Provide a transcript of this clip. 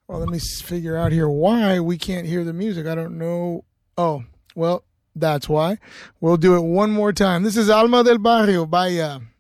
Well, let me figure out here why we can't hear the music. I don't know. Oh, well, that's why. We'll do it one more time. This is Alma del Barrio by